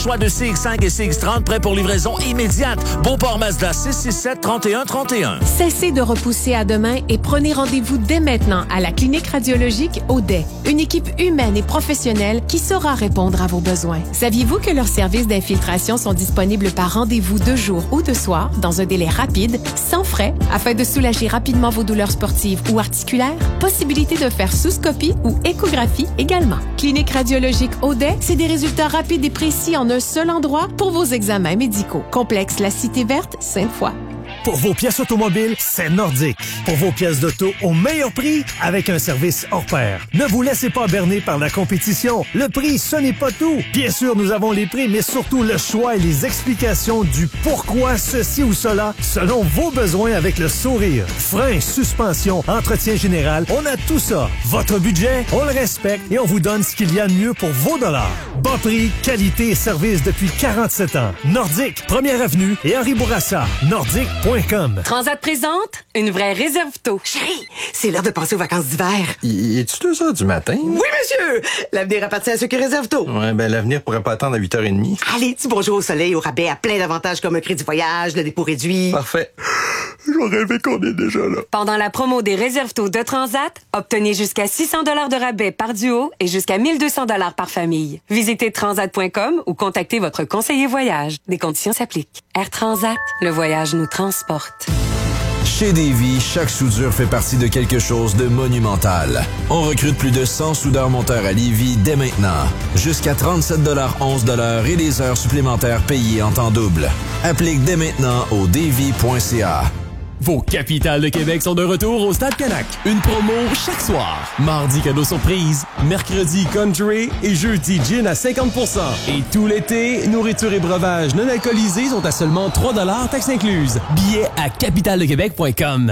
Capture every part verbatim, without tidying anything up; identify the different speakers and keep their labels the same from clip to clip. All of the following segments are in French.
Speaker 1: choix de C X cinq et C X trente prêts pour livraison immédiate. Beauport Mazda six six sept, trente et un trente et un.
Speaker 2: Cessez de repousser à demain et prenez rendez-vous dès maintenant à la clinique radiologique Audet. Une équipe humaine et professionnelle qui saura répondre à vos besoins. Saviez-vous que leurs services d'infiltration sont disponibles par rendez-vous de jour ou de soir dans un délai rapide, sans frais, afin de soulager rapidement vos douleurs sportives ou articulaires? Possibilité de faire sous-scopie ou échographie également. Clinique radiologique Audet, c'est des résultats rapides et précis en un seul endroit pour vos examens médicaux. Complexe La Cité Verte, Sainte-Foy.
Speaker 3: Pour vos pièces automobiles, c'est Nordic. Pour vos pièces d'auto au meilleur prix, avec un service hors pair. Ne vous laissez pas berner par la compétition. Le prix, ce n'est pas tout. Bien sûr, nous avons les prix, mais surtout le choix et les explications du pourquoi ceci ou cela, selon vos besoins avec le sourire. Frein, suspension, entretien général, on a tout ça. Votre budget, on le respecte et on vous donne ce qu'il y a de mieux pour vos dollars. Bas prix, qualité et service depuis quarante-sept ans. Nordic, première avenue et Henri Bourassa. Nordic point com.
Speaker 4: Transat présente une vraie réserve tôt.
Speaker 5: Chérie, c'est l'heure de passer aux vacances d'hiver.
Speaker 6: Y est-tu deux heures du matin?
Speaker 5: Oui, monsieur! L'avenir appartient à ceux qui réservent tôt.
Speaker 6: Ouais, ben l'avenir pourrait pas attendre à huit heures trente.
Speaker 5: Allez, dis bonjour au soleil, au rabais, à plein d'avantages comme un crédit voyage, le dépôt réduit.
Speaker 6: Parfait. J'aurais rêvé qu'on est déjà là.
Speaker 4: Pendant la promo des réserves tôt de Transat, obtenez jusqu'à six cents dollars de rabais par duo et jusqu'à mille deux cents dollars par famille. Visitez transat point com ou contactez votre conseiller voyage. Des conditions s'appliquent. Air Transat, le voyage nous transporte.
Speaker 7: Chez Davy, chaque soudure fait partie de quelque chose de monumental. On recrute plus de cent soudeurs-monteurs à Lévis dès maintenant. Jusqu'à trente-sept dollars onze de l'heure et des heures supplémentaires payées en temps double. Applique dès maintenant au davy point c a.
Speaker 8: Vos capitales de Québec sont de retour au Stade Canac. Une promo chaque soir. Mardi, cadeau surprise. Mercredi, country. Et jeudi, gin à cinquante pour cent. Et tout l'été, nourriture et breuvages non alcoolisés sont à seulement trois dollars taxes incluses. Billets à capitale de québec point com.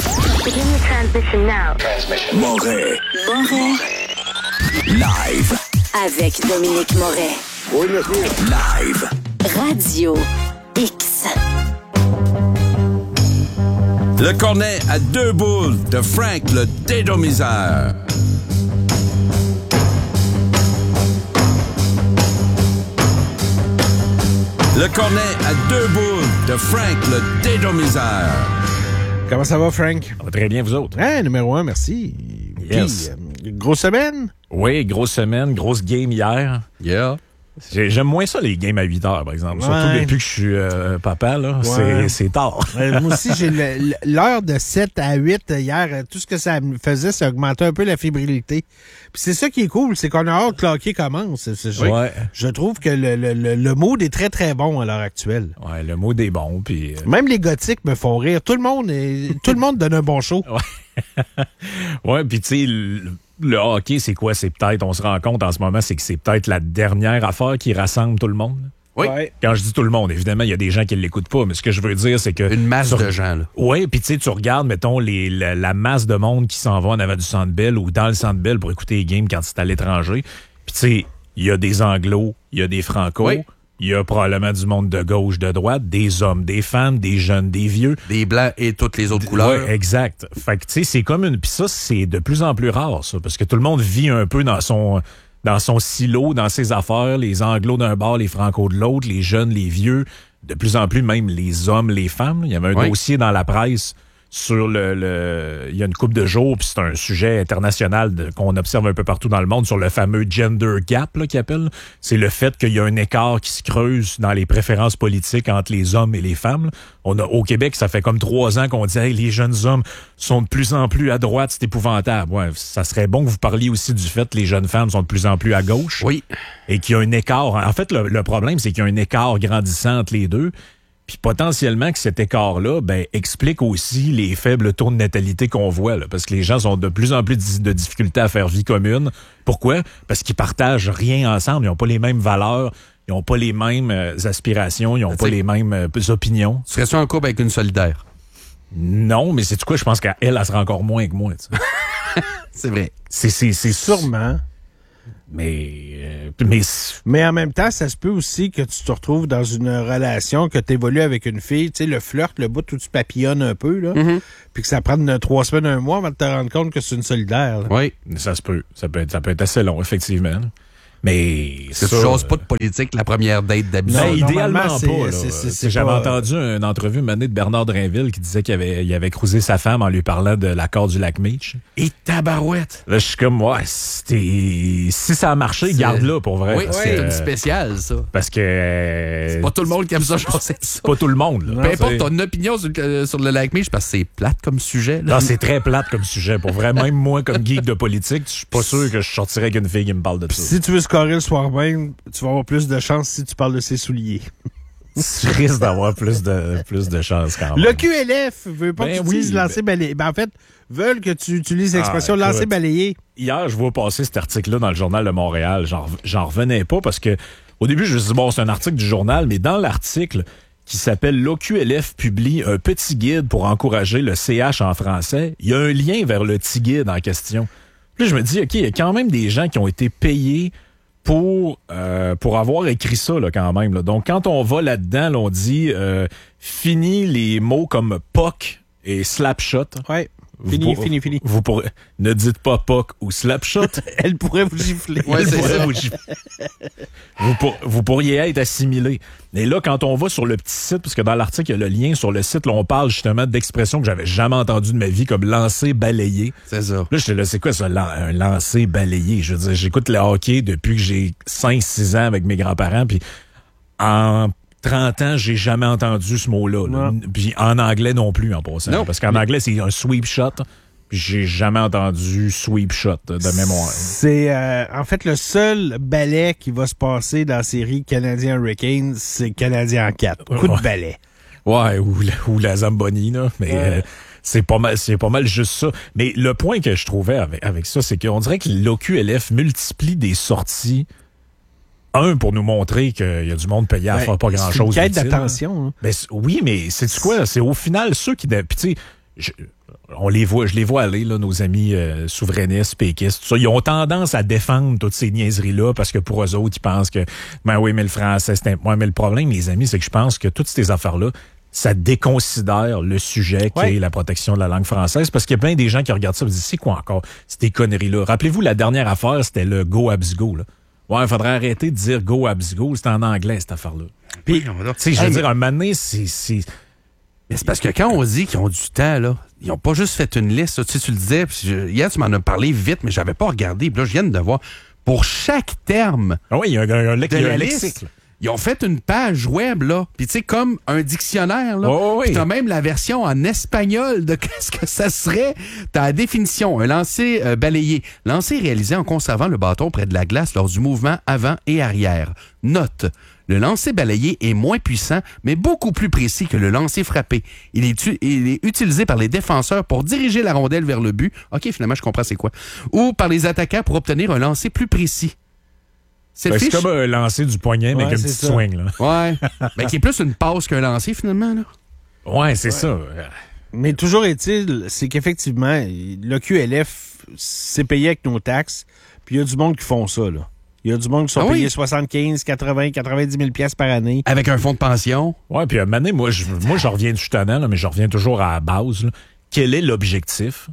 Speaker 7: Moret. Moret. Live.
Speaker 9: Avec Dominique Moret.
Speaker 7: Oui, monsieur. Live.
Speaker 9: Radio X.
Speaker 10: Le cornet à deux boules de Frank le dédomiseur. Le cornet à deux boules de Frank le dédomiseur.
Speaker 11: Comment ça va, Frank?
Speaker 1: Ça va très bien, vous autres.
Speaker 11: Hein, numéro un, merci.
Speaker 1: Yes.
Speaker 11: Puis, euh, grosse semaine?
Speaker 1: Oui, grosse semaine, grosse game hier.
Speaker 6: Yeah.
Speaker 1: J'aime moins ça, les games à huit heures, par exemple.
Speaker 11: Ouais.
Speaker 1: Surtout depuis que je suis euh, papa, là.
Speaker 11: Ouais.
Speaker 1: C'est, c'est tard.
Speaker 11: Ouais, moi aussi, j'ai le- l'heure de sept à huit hier. Tout ce que ça me faisait, ça augmentait un peu la fébrilité. Puis c'est ça qui est cool, c'est qu'on a hâte que le hockey commence. C'est- c'est- je,
Speaker 1: Ouais.
Speaker 11: je trouve que le, le, le, le mood est très, très bon à l'heure actuelle.
Speaker 1: Ouais, le mot est bon, puis... euh,
Speaker 11: Même les gothiques me font rire. Tout le monde est, tout le monde donne un bon show.
Speaker 1: Ouais. Ouais, puis tu sais, le, le hockey, c'est quoi? C'est peut-être, on se rend compte en ce moment, c'est que c'est peut-être la dernière affaire qui rassemble tout le monde.
Speaker 6: Oui.
Speaker 11: Ouais.
Speaker 1: Quand je dis tout le monde, évidemment, il y a des gens qui ne l'écoutent pas, mais ce que je veux dire, c'est que...
Speaker 6: Une masse
Speaker 1: sur-
Speaker 6: de gens, là.
Speaker 1: Oui, puis tu sais, tu regardes, mettons, les, la, la masse de monde qui s'en va en avant du Centre Bell ou dans le Centre Bell pour écouter les games quand c'est à l'étranger. Puis tu sais, il y a des Anglos, il y a des Franco, il
Speaker 6: Oui.
Speaker 1: y a probablement du monde de gauche, de droite, des hommes, des femmes, des jeunes, des vieux.
Speaker 6: Des blancs et toutes les autres couleurs.
Speaker 1: Ouais, exact. Fait que, tu sais, c'est comme une... Puis ça, c'est de plus en plus rare, ça, parce que tout le monde vit un peu dans son... dans son silo, dans ses affaires, les anglos d'un bord, les francos de l'autre, les jeunes, les vieux, de plus en plus même les hommes, les femmes. Il y avait un
Speaker 6: Oui.
Speaker 1: dossier dans la presse sur le, le... Il y a une couple de jours, puis c'est un sujet international de- qu'on observe un peu partout dans le monde sur le fameux gender gap, là, qu'ils appellent. C'est le fait qu'il y a un écart qui se creuse dans les préférences politiques entre les hommes et les femmes. là. On a, au Québec, ça fait comme trois ans qu'on dit hey, les jeunes hommes sont de plus en plus à droite, c'est épouvantable. Ouais, ça serait bon que vous parliez aussi du fait que les jeunes femmes sont de plus en plus à gauche.
Speaker 6: Oui.
Speaker 1: Et qu'il y a un écart. En fait, le, le problème, c'est qu'il y a un écart grandissant entre les deux. Puis potentiellement que cet écart-là, ben, explique aussi les faibles taux de natalité qu'on voit, là, parce que les gens ont de plus en plus de, de difficultés à faire vie commune. Pourquoi? Parce qu'ils partagent rien ensemble. Ils n'ont pas les mêmes valeurs, ils n'ont pas les mêmes euh, aspirations, ils n'ont pas les mêmes euh, opinions.
Speaker 6: Tu serais-tu en couple avec une solidaire?
Speaker 1: Non, mais c'est quoi? Je pense qu'elle, elle, elle sera encore moins que moi. Tu sais.
Speaker 6: C'est vrai.
Speaker 1: C'est, c'est, c'est
Speaker 11: Sûrement.
Speaker 1: Mais, euh, mais
Speaker 11: Mais en même temps, ça se peut aussi que tu te retrouves dans une relation, que tu évolues avec une fille, tu sais, le flirt, le bout où tu papillonnes un peu, là,
Speaker 6: Mm-hmm.
Speaker 11: puis que ça prenne euh, trois semaines, un mois avant de te rendre compte que c'est une solidaire. là.
Speaker 6: Oui.
Speaker 1: ça se peut. Ça peut être, ça peut être assez long, effectivement. Mais
Speaker 6: ça,
Speaker 1: ça,
Speaker 6: tu jases pas de politique la première date d'habitude.
Speaker 1: Ben, idéalement
Speaker 11: c'est-
Speaker 1: pas. là.
Speaker 11: c'est- c'est- c'est
Speaker 1: J'avais
Speaker 11: pas-
Speaker 1: entendu une entrevue menée de Bernard Drainville qui disait qu'il avait, il avait cruisé sa femme en lui parlant de l'accord du lac Meech.
Speaker 6: Et tabarouette!
Speaker 1: Là, je suis comme, ouais, si, si ça a marché,
Speaker 6: C'est-
Speaker 1: garde-la pour vrai.
Speaker 6: Oui,
Speaker 1: parce
Speaker 6: c'est
Speaker 1: que-
Speaker 6: une spéciale, ça.
Speaker 1: Parce que...
Speaker 6: C'est pas tout le monde qui aime ça, je sais ça.
Speaker 1: Pas tout le monde. Là.
Speaker 6: Peu importe
Speaker 1: T'sais.
Speaker 6: ton opinion sur le, sur le lac Meech, parce que c'est plate comme sujet. Là.
Speaker 1: Non, c'est très plate comme sujet. Pour vrai, même moi, comme geek de politique, je suis pas sûr que je sortirais avec une fille qui me parle de ça.
Speaker 11: Si tu veux scorer le soir même, tu vas avoir plus de chance si tu parles de ses souliers.
Speaker 1: Tu risques d'avoir plus de, plus de chance quand même.
Speaker 11: Le Q L F veut pas
Speaker 1: Ben
Speaker 11: que tu
Speaker 1: oui,
Speaker 11: utilises lancer balayer. Ben en fait, veulent que tu utilises l'expression
Speaker 1: Ah, écoute.
Speaker 11: lancer balayer.
Speaker 1: Hier, je vois passer cet article-là dans le Journal de Montréal. J'en, j'en revenais pas parce que au début, je me suis dit, bon, c'est un article du journal, mais dans l'article qui s'appelle « L'O Q L F publie un petit guide pour encourager le C H en français », il y a un lien vers le petit guide en question. Puis là, je me dis, OK, il y a quand même des gens qui ont été payés pour euh, pour avoir écrit ça là, quand même. Là. Donc, quand on va là-dedans, là, on dit euh, « Fini les mots comme « poc » et « slapshot ».
Speaker 11: Ouais.
Speaker 1: Vous
Speaker 11: Fini,
Speaker 1: pour-
Speaker 11: fini, fini.
Speaker 1: Vous pourrez, ne dites pas poc ou slapshot.
Speaker 11: Elle pourrait vous gifler.
Speaker 6: Ouais,
Speaker 1: Elle
Speaker 6: c'est
Speaker 1: pourrait
Speaker 6: ça.
Speaker 1: vous gifler. vous, pour- vous pourriez être assimilé. Et là, quand on va sur le petit site, parce que dans l'article, il y a le lien sur le site, là, on parle justement d'expressions que j'avais jamais entendues de ma vie, comme lancer, balayer.
Speaker 6: C'est ça.
Speaker 1: Là, j'étais là, c'est quoi ça, lan- un lancer, balayer? Je veux dire, j'écoute le hockey depuis que j'ai cinq six ans avec mes grands-parents, puis en trente ans, j'ai jamais entendu ce mot-là. là. Puis en anglais non plus, en passant.
Speaker 6: Non.
Speaker 1: Parce qu'en anglais, c'est un sweep shot. Puis j'ai jamais entendu sweep shot de mémoire.
Speaker 11: C'est euh, en fait le seul balai qui va se passer dans la série Canadien Hurricanes, c'est Canadien en quatre. Coup de
Speaker 1: Ouais.
Speaker 11: balai.
Speaker 1: Ouais, ou, la- ou la Zamboni, là. Mais
Speaker 11: Ouais.
Speaker 1: euh, c'est pas mal, c'est pas mal juste ça. Mais le point que je trouvais avec, avec ça, c'est qu'on dirait que l'O Q L F multiplie des sorties. Un, pour nous montrer qu'il y a du monde payé à
Speaker 11: Ben,
Speaker 1: faire pas
Speaker 11: c'est
Speaker 1: grand-chose.
Speaker 11: une quête
Speaker 1: d'utile.
Speaker 11: d'attention, hein.
Speaker 1: Ben, c'est- oui, mais c'est quoi? C'est au final ceux qui... Puis tu sais, je- on les voit, je les vois aller, là, nos amis euh, souverainistes, péquistes, tout ça. Ils ont tendance à défendre toutes ces niaiseries-là parce que pour eux autres, ils pensent que, ben oui, mais le français, c'est un... Ouais, mais le problème, les amis, c'est que je pense que toutes ces affaires-là, ça déconsidère le sujet qui
Speaker 11: Ouais.
Speaker 1: est la protection de la langue française parce qu'il y a plein des gens qui regardent ça et disent, c'est quoi encore ces conneries-là? Rappelez-vous, la dernière affaire, c'était le Go Abs Go, là. Ouais, il faudrait arrêter de dire Go Abs Go, c'est en anglais, cette affaire-là.
Speaker 6: Puis,
Speaker 1: Tu sais, je veux
Speaker 6: Hey,
Speaker 1: dire, un moment donné, c'est... c'est-
Speaker 6: Mais c'est parce que quand on dit qu'ils ont du temps, là, ils ont pas juste fait une liste. là. Tu sais, tu le disais, puis je- hier, tu m'en as parlé vite, mais j'avais pas regardé. Puis là, je viens de voir. Pour chaque terme
Speaker 1: Ah oui, il y a un, un, un, lex-
Speaker 6: de
Speaker 1: il y a
Speaker 6: la
Speaker 1: un
Speaker 6: liste,
Speaker 1: lexique. là.
Speaker 6: ils ont fait une page web, là. Puis tu sais, comme un dictionnaire, là.
Speaker 1: Oh, oui, oui.
Speaker 6: Puis t'as même la version en espagnol de qu'est-ce que ça serait. T'as la définition. Un lancer euh, balayé. Lancer réalisé en conservant le bâton près de la glace lors du mouvement avant et arrière. Note. Le lancer balayé est moins puissant, mais beaucoup plus précis que le lancer frappé. Il est, tu- il est utilisé par les défenseurs pour diriger la rondelle vers le but. OK, finalement, je comprends c'est quoi. Ou par les attaquants pour obtenir un lancer plus précis. Cette
Speaker 1: Ben, c'est
Speaker 6: fiche-
Speaker 1: comme un lancer du poignet, mais
Speaker 11: Ouais,
Speaker 1: avec un
Speaker 11: c'est
Speaker 1: petit
Speaker 11: ça.
Speaker 1: swing. Là.
Speaker 6: Ouais. Mais qui est plus une passe qu'un lancer, finalement, là.
Speaker 1: Ouais, c'est ça.
Speaker 11: Mais toujours est-il, c'est qu'effectivement, le Q L F, c'est payé avec nos taxes, puis il y a du monde qui font ça, là. Il y a du monde qui sont
Speaker 6: Ah oui?
Speaker 11: payés soixante-quinze, quatre-vingts, quatre-vingt-dix mille piastres par année.
Speaker 6: Avec un fonds de pension.
Speaker 1: Ouais, puis à un moment donné, moi, je, moi, je reviens du tannant, là, mais je reviens toujours à la base. Là. Quel est l'objectif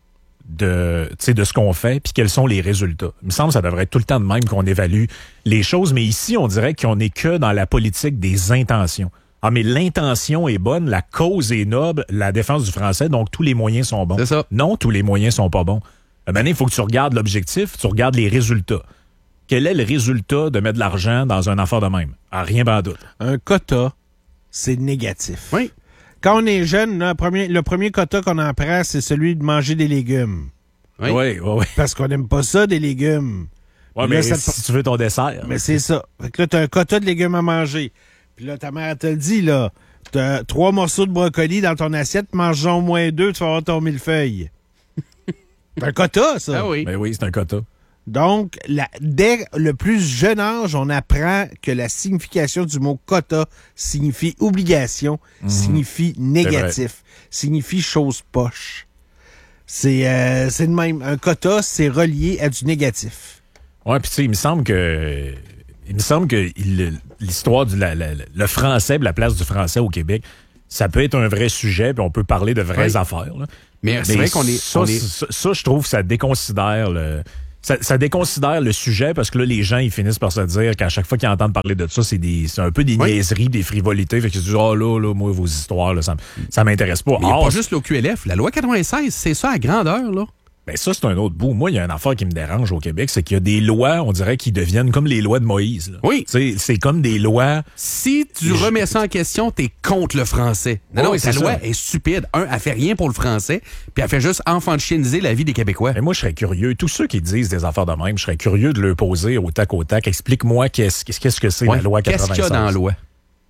Speaker 1: de, tu sais, de ce qu'on fait, puis quels sont les résultats? Il me semble que ça devrait être tout le temps de même qu'on évalue les choses, mais ici, on dirait qu'on n'est que dans la politique des intentions. Ah, mais l'intention est bonne, la cause est noble, la défense du français, donc tous les moyens sont bons.
Speaker 6: C'est ça.
Speaker 1: Non, tous les moyens sont pas bons. À un moment donné, il faut que tu regardes l'objectif, tu regardes les résultats. Quel est le résultat de mettre de l'argent dans un affaire de même? Ah, rien pas doute.
Speaker 11: Un quota, c'est négatif.
Speaker 6: Oui.
Speaker 11: Quand on est jeune, là, premier- le premier quota qu'on en prend, c'est celui de manger des légumes.
Speaker 6: Oui.
Speaker 1: Oui, oui, oui.
Speaker 11: Parce qu'on n'aime pas ça, des légumes.
Speaker 1: Ouais,
Speaker 11: Puis là,
Speaker 1: mais
Speaker 11: ça te-
Speaker 1: si tu veux ton dessert.
Speaker 11: Mais c'est ça. Fait que là, t'as un quota de légumes à manger. Puis là, ta mère te le dit, là. T'as trois morceaux de brocoli dans ton assiette, mange-en au moins deux, tu vas avoir ton millefeuille. C'est un quota, ça.
Speaker 6: Ah oui.
Speaker 1: Ben oui, c'est un quota.
Speaker 11: Donc, la- dès le plus jeune âge, on apprend que la signification du mot quota signifie obligation, signifie négatif, signifie chose poche. C'est euh, c'est de même. Un quota, c'est relié à du négatif.
Speaker 1: Ouais, puis tu sais, il me semble que il me semble que il- l'histoire du la- la- la- le français, puis la place du français au Québec, ça peut être un vrai sujet, puis on peut parler de vraies
Speaker 6: Oui.
Speaker 1: affaires. Là.
Speaker 6: Mais c'est vrai qu'on est-
Speaker 1: Ça,
Speaker 6: on est-
Speaker 1: ça, ça, je trouve, ça déconsidère le. Ça, ça déconsidère le sujet parce que là, les gens, ils finissent par se dire qu'à chaque fois qu'ils entendent parler de ça, c'est des, c'est un peu des oui. niaiseries, des frivolités. Fait qu'ils se disent, oh là, là, moi, vos histoires, là, ça, ça m'intéresse pas.
Speaker 6: Il n'y a
Speaker 1: Or,
Speaker 6: pas juste l'O Q L F. La loi quatre-vingt-seize, c'est ça à grandeur, là.
Speaker 1: Ben ça, c'est un autre bout. Moi, il y a une affaire qui me dérange au Québec, c'est qu'il y a des lois, on dirait, qui deviennent comme les lois de Moïse. Là.
Speaker 6: Oui.
Speaker 1: T'sais, c'est comme des lois...
Speaker 6: Si tu je... remets ça en question, t'es contre le français. Non, oh, non, ta loi ça. est stupide. Un, elle fait rien pour le français, puis elle fait juste enfantioniser la vie des Québécois.
Speaker 1: Mais moi, je serais curieux. Tous ceux qui disent des affaires de même, je serais curieux de leur poser au tac au tac. Explique-moi qu'est-ce, qu'est-ce que c'est
Speaker 6: ouais.
Speaker 1: la loi quatre-vingt-seize.
Speaker 6: Qu'est-ce qu'il y a dans la loi?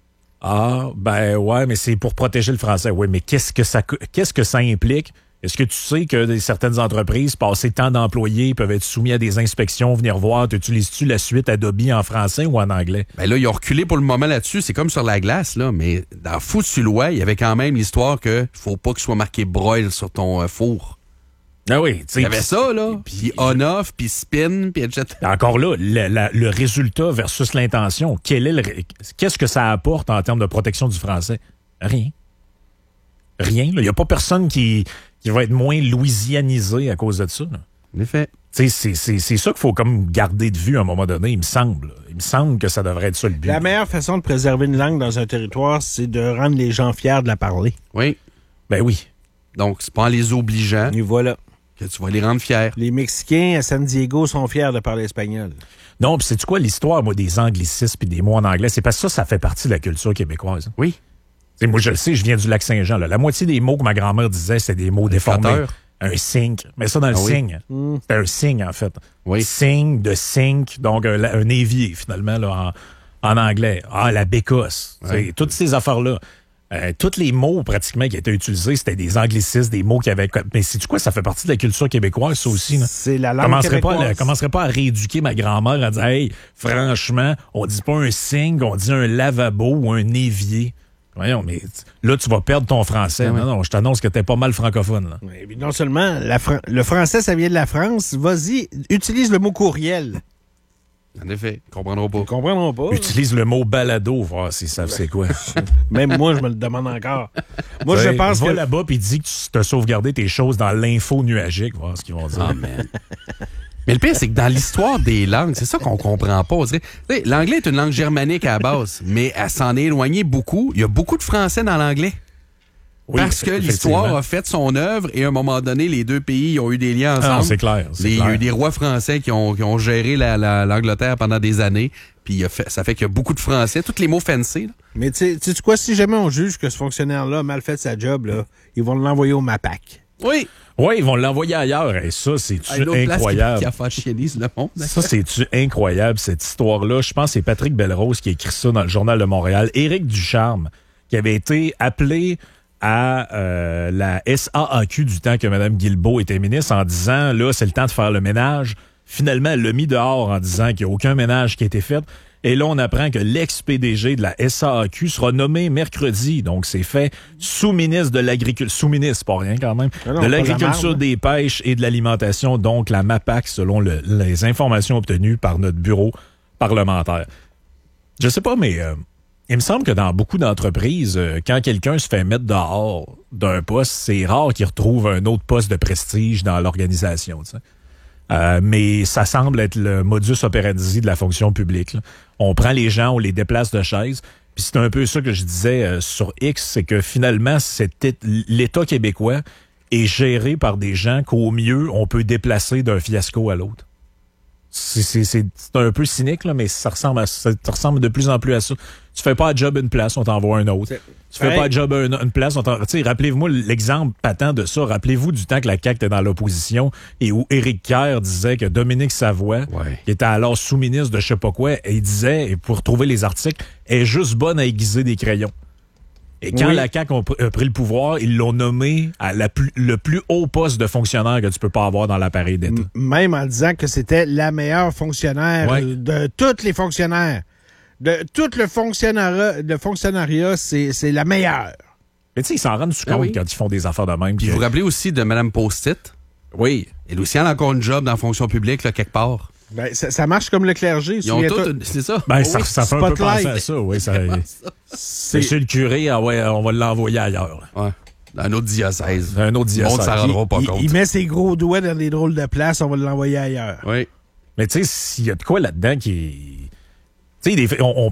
Speaker 1: Ah, ben ouais, mais c'est pour protéger le français. Oui, mais qu'est-ce que ça, qu'est-ce que ça implique? Est-ce que tu sais que certaines entreprises, passées tant d'employés, peuvent être soumis à des inspections, venir voir, utilises-tu la suite Adobe en français ou en anglais?
Speaker 6: Ben là, ils ont reculé pour le moment là-dessus. C'est comme sur la glace, là, mais dans Foutu loi, il y avait quand même l'histoire que faut pas qu'il soit marqué broil sur ton euh, four.
Speaker 1: Ah oui, tu sais.
Speaker 6: Il y avait ça, là. Puis on-off, puis spin, puis et cetera.
Speaker 1: Encore là, le, la, le résultat versus l'intention. Quel est le, qu'est-ce que ça apporte en termes de protection du français? Rien. Rien. Il n'y a pas personne qui... qui va être moins louisianisé à cause de ça. Là.
Speaker 6: En effet.
Speaker 1: C'est, c'est, c'est ça qu'il faut comme garder de vue à un moment donné, il me semble. Il me semble que ça devrait être ça le but.
Speaker 11: La meilleure façon de préserver une langue dans un territoire, c'est de rendre les gens fiers de la parler.
Speaker 6: Oui.
Speaker 1: Ben oui.
Speaker 6: Donc, c'est pas en les obligeant.
Speaker 11: Et voilà.
Speaker 6: Que tu vas les rendre fiers.
Speaker 11: Les Mexicains à San Diego sont fiers de parler espagnol.
Speaker 1: Non, puis sais-tu quoi, l'histoire, moi, des anglicismes puis des mots en anglais, c'est parce que ça, ça fait partie de la culture québecoise.
Speaker 6: Oui.
Speaker 1: T'sais, moi, je le sais, je viens du Lac-Saint-Jean. Là. La moitié des mots que ma grand-mère disait, c'est des mots déformés.
Speaker 6: Flatteur.
Speaker 1: Un sink. Mais ça, dans le
Speaker 6: ah oui.
Speaker 1: signe.
Speaker 11: Mm.
Speaker 1: C'est un signe, en fait.
Speaker 6: Oui.
Speaker 1: Signe de sink, donc un, un évier, finalement, là, en, en anglais. Ah, la bécosse. Oui. Toutes ces affaires-là. Euh, tous les mots, pratiquement, qui étaient utilisés, c'était des anglicismes, des mots qui avaient... Mais c'est-tu quoi? Ça fait partie de la culture québécoise, ça aussi. Là.
Speaker 11: C'est la langue
Speaker 1: commencerait
Speaker 11: québécoise.
Speaker 1: Pas à, commencerait pas à rééduquer ma grand-mère à dire, hey, franchement, on dit pas un signe, on dit un lavabo ou un évier. Voyons, mais là, tu vas perdre ton français. Ah, non, oui. non, je t'annonce que t'es pas mal francophone. Là.
Speaker 11: Oui, non seulement, la Fran- le français, ça vient de la France. Vas-y, utilise le mot courriel.
Speaker 6: En effet, ils comprendront pas.
Speaker 11: Ils comprendront pas.
Speaker 1: Utilise le mot balado, voir s'ils savent c'est quoi.
Speaker 11: Même moi, je me le demande encore. Moi,
Speaker 1: ouais,
Speaker 11: je pense
Speaker 1: va
Speaker 11: que...
Speaker 1: là-bas puis dis que tu as sauvegardé tes choses dans l'info nuagique, voir ce qu'ils vont dire.
Speaker 6: Ah, man. Mais le pire, c'est que dans l'histoire des langues, c'est ça qu'on comprend pas. T'sais, l'anglais est une langue germanique à la base, mais elle s'en est éloignée beaucoup. Il y a beaucoup de français dans l'anglais. Oui, parce que l'histoire a fait son œuvre et à un moment donné, les deux pays ont eu des liens ensemble.
Speaker 1: Ah, c'est clair. C'est
Speaker 6: les,
Speaker 1: clair.
Speaker 6: Il y a eu des rois français qui ont, qui ont géré la, la, l'Angleterre pendant des années. Puis il a fait, ça fait qu'il y a beaucoup de français, tous les mots fancy. Là.
Speaker 11: Mais tu sais quoi, si jamais on juge que ce fonctionnaire-là a mal fait sa job, là, ils vont l'envoyer au MAPAC.
Speaker 6: Oui.
Speaker 1: Oui, ils vont l'envoyer ailleurs. Et ça, c'est-tu
Speaker 6: ah,
Speaker 1: incroyable.
Speaker 6: Qui a fascialise le monde.
Speaker 1: Ça, c'est-tu incroyable, cette histoire-là. Je pense que c'est Patrick Belrose qui a écrit ça dans le Journal de Montréal. Éric Ducharme, qui avait été appelé à euh, la S A A Q du temps que Mme Guilbeault était ministre en disant, là, c'est le temps de faire le ménage. Finalement, elle l'a mis dehors en disant qu'il n'y a aucun ménage qui a été fait. Et là, on apprend que l'ex-P D G de la S A A Q sera nommé mercredi. Donc, c'est fait sous-ministre de l'Agriculture. Sous-ministre, pas rien quand même.
Speaker 11: Non,
Speaker 1: de l'Agriculture, des Pêches et de l'Alimentation. Donc, la MAPAC, selon le, les informations obtenues par notre bureau parlementaire. Je sais pas, mais euh, il me semble que dans beaucoup d'entreprises, euh, quand quelqu'un se fait mettre dehors d'un poste, c'est rare qu'il retrouve un autre poste de prestige dans l'organisation, tu sais. Euh, mais ça semble être le modus operandi de la fonction publique. Là. On prend les gens, on les déplace de chaise. Puis c'est un peu ça que je disais euh, sur X, c'est que finalement, c'était l'État québécois est géré par des gens qu'au mieux, on peut déplacer d'un fiasco à l'autre. C'est, c'est, c'est, c'est un peu cynique, là, mais ça ressemble, à, ça ressemble de plus en plus à ça. Tu fais pas un job une place, on t'envoie un autre. C'est... Tu fais ouais. pas un job une, une place, on t'envoie... Tu sais, rappelez-vous l'exemple patent de ça. Rappelez-vous du temps que la C A Q était dans l'opposition et où Éric Kerr disait que Dominique Savoie,
Speaker 6: ouais.
Speaker 1: qui était alors sous-ministre de je sais pas quoi, et il disait, et pour trouver les articles, est juste bonne à aiguiser des crayons. Et quand oui. la C A Q a pris le pouvoir, ils l'ont nommé à la plus, le plus haut poste de fonctionnaire que tu peux pas avoir dans l'appareil d'État.
Speaker 11: Même en disant que c'était la meilleure fonctionnaire ouais. de tous les fonctionnaires. De tout le fonctionnariat, le fonctionnariat c'est, c'est la meilleure.
Speaker 1: Mais tu sais, ils s'en rendent compte ah oui. quand ils font des affaires de même.
Speaker 6: Puis
Speaker 1: que...
Speaker 6: vous vous rappelez aussi de Mme Post-it?
Speaker 1: Oui.
Speaker 6: Et Lucienne a encore une job dans la fonction publique, là, quelque part.
Speaker 11: Ben, ça, ça marche comme le clergé.
Speaker 6: Ils ont tout, une... c'est ça?
Speaker 1: Ben,
Speaker 11: oh,
Speaker 1: ça,
Speaker 11: oui.
Speaker 1: ça fait
Speaker 11: Spotlight.
Speaker 1: un peu penser à ça, oui. Ça... C'est... Monsieur le curé, ah ouais, on va l'envoyer ailleurs.
Speaker 6: Ouais. Dans un autre diocèse.
Speaker 1: Dans un autre diocèse.
Speaker 6: Le monde s'en rendra pas
Speaker 11: il,
Speaker 6: compte.
Speaker 11: Il met ses gros doigts dans des drôles de places, on va l'envoyer ailleurs.
Speaker 6: Oui.
Speaker 1: Mais tu sais, s'il y a de quoi là-dedans qui est... Tu sais, on, on